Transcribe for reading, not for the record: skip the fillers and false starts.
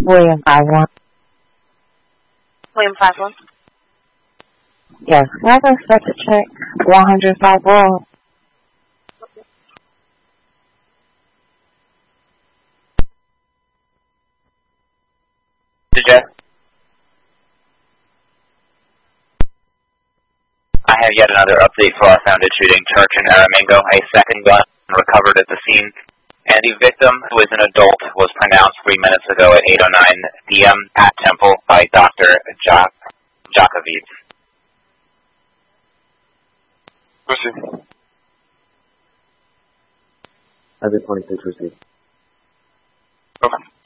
William 5-1. William 5-1. Yes, can I go expect to check 105 World? Jeff? I have yet another update for our founded shooting church in Aramingo. A second gun recovered at the scene, and the victim, who is an adult, was pronounced 3 minutes ago at 8:09 p.m. at Temple by Dr. Jakovic. Proceed. I've been 26 received. Okay.